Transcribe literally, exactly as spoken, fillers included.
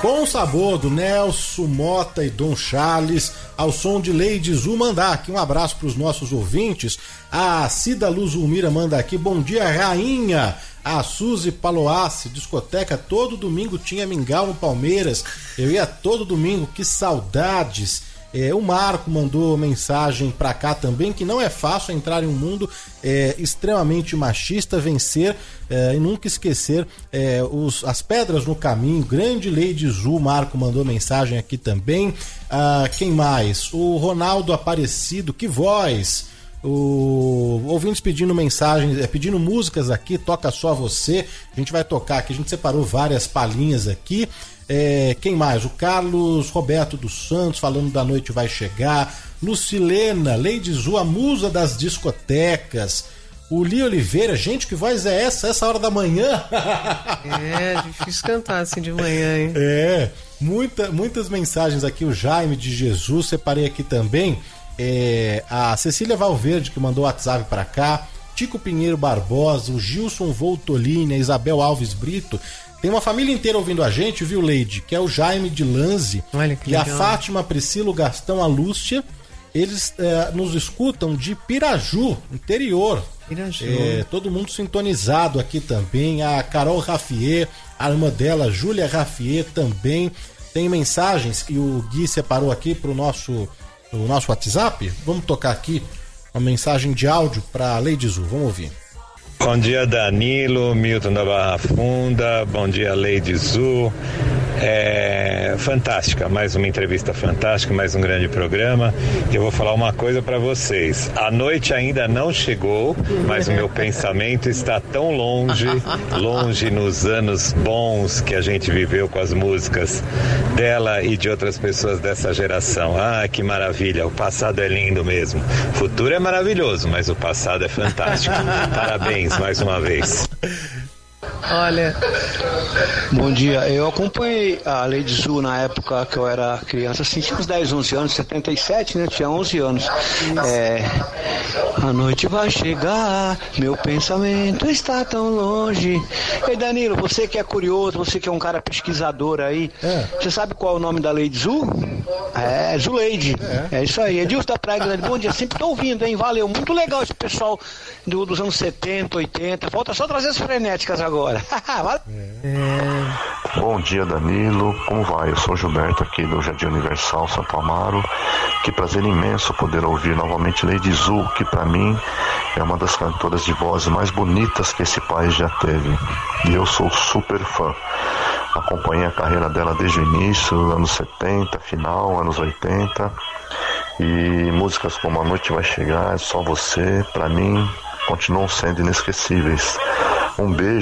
Com sabor do Nelson Mota e Dom Charles, ao som de Lady Zu mandar aqui um abraço para os nossos ouvintes. A Cida Luz Ulmira manda aqui, bom dia rainha. A Suzy Paloassi, discoteca, todo domingo tinha mingau no Palmeiras, eu ia todo domingo, que saudades. É, o Marco mandou mensagem pra cá também, que não é fácil entrar em um mundo é, extremamente machista, vencer é, e nunca esquecer é, os, as pedras no caminho. Grande Lady Zu, Marco mandou mensagem aqui também. Ah, quem mais? O Ronaldo Aparecido, que voz! O ouvintes pedindo mensagens, pedindo músicas aqui, toca só você. A gente vai tocar aqui, a gente separou várias palhinhas aqui. É, quem mais? O Carlos Roberto dos Santos falando da Noite Vai Chegar. Lucilena, Lady Zu, a musa das discotecas. O Li Oliveira, gente, que voz é essa? Essa hora da manhã? É, difícil cantar assim de manhã, hein? É, muita, muitas mensagens aqui. O Jaime de Jesus, separei aqui também. É, a Cecília Valverde, que mandou o WhatsApp pra cá. Tico Pinheiro Barbosa, o Gilson Voltolini, a Isabel Alves Brito. Tem uma família inteira ouvindo a gente, viu, Leide? Que é o Jaime de Lanze e a Fátima, Priscila, o Gastão, a Lúcia. Eles é, nos escutam de Piraju, interior. Piraju. É, todo mundo sintonizado aqui também. A Carol Raffier, a irmã dela, Júlia Raffier também. Tem mensagens que o Gui separou aqui pro nosso, pro nosso WhatsApp. Vamos tocar aqui uma mensagem de áudio para Lady Zu. Vamos ouvir. Bom dia, Danilo, Milton da Barra Funda, bom dia, Lady Zu. É fantástica, mais uma entrevista fantástica, mais um grande programa. E eu vou falar uma coisa para vocês. A noite ainda não chegou, mas o meu pensamento está tão longe, longe nos anos bons que a gente viveu com as músicas dela e de outras pessoas dessa geração. Ah, que maravilha, o passado é lindo mesmo. O futuro é maravilhoso, mas o passado é fantástico. Parabéns mais uma vez. Olha. Bom dia, eu acompanhei a Lady Zu na época que eu era criança, assim, tinha uns dez, onze anos, setenta e sete, né? Tinha onze anos. É, a noite vai chegar, meu pensamento está tão longe. Ei, Danilo, você que é curioso, você que é um cara pesquisador aí, é. Você sabe qual é o nome da Lady Zu? É, Zuleide. É. É isso aí. Edilson da Praia Grande, bom dia, sempre tô ouvindo, hein? Valeu, muito legal esse pessoal do, dos anos setenta, oitenta. Falta só trazer as frenéticas agora. É. Bom dia, Danilo, como vai? Eu sou o Gilberto aqui do Jardim Universal Santo Amaro. Que prazer imenso poder ouvir novamente Lady Zu, que para mim é uma das cantoras de voz mais bonitas que esse país já teve. E eu sou super fã. Acompanhei a carreira dela desde o início, anos setenta, final, anos oitenta. E músicas como A Noite Vai Chegar, É Só Você, para mim, continuam sendo inesquecíveis. Um beijo.